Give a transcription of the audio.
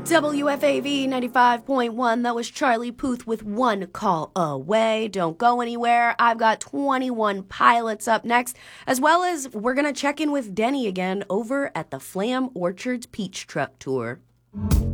WFAV 95.1, that was Charlie Puth with One Call Away. Don't go anywhere. I've got 21 Pilots up next, as well as we're going to check in with Denny again over at the Flam Orchards Peach Truck Tour.